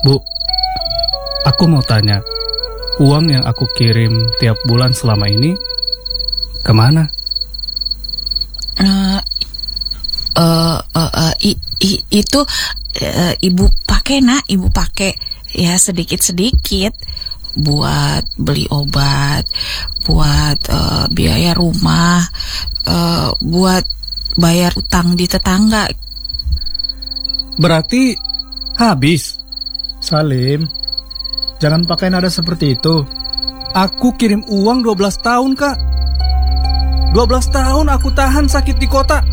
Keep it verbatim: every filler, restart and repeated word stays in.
Bu, aku mau tanya, uang yang aku kirim tiap bulan selama ini kemana? Uh, uh, uh, uh, i, i, itu uh, ibu pakai nak, ibu pakai ya sedikit-sedikit buat beli obat, buat uh, biaya rumah, uh, buat bayar utang di tetangga. Berarti habis. Salim, jangan pakai nada seperti itu. Aku kirim uang dua belas tahun, Kak. dua belas tahun aku tahan sakit di kota.